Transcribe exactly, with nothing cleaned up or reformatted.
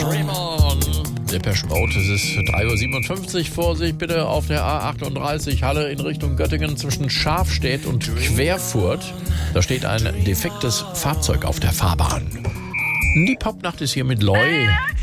Dream On. Depeche Mode, es ist drei Uhr siebenundfünfzig. Vorsicht bitte auf der A achtunddreißig Halle in Richtung Göttingen zwischen Schafstedt und Querfurt. Da steht ein defektes Fahrzeug auf der Fahrbahn. Die Popnacht ist hier mit Loy.